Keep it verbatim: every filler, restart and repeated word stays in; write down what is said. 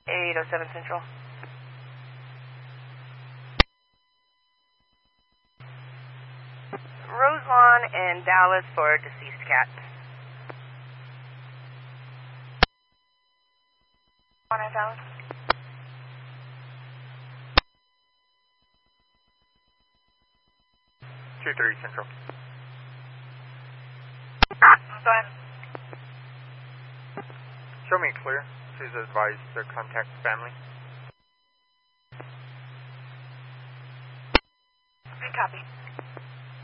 eight oh seven Central. Roselawn and Dallas for deceased cat. One in Dallas. two thirty Central. Go ahead. Show me clear. Please advise to contact family. Good copy.